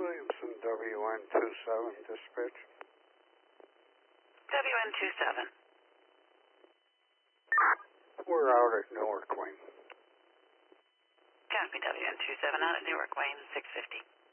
Williamson, WN27, dispatch. WN27. We're out at Newark, Wayne. Copy, WN27, out at Newark, Wayne, 650.